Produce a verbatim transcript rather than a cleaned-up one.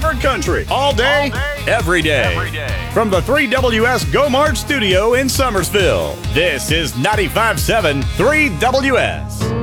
for country. All day, every day. From the three W S Go March studio in Summersville, this is ninety-five point seven three W S.